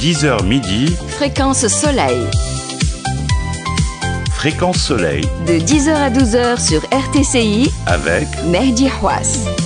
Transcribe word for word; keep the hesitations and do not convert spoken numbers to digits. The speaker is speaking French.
dix heures midi, Fréquence Soleil. Fréquence Soleil De dix heures à douze heures sur R T C I avec Mehdi Houas.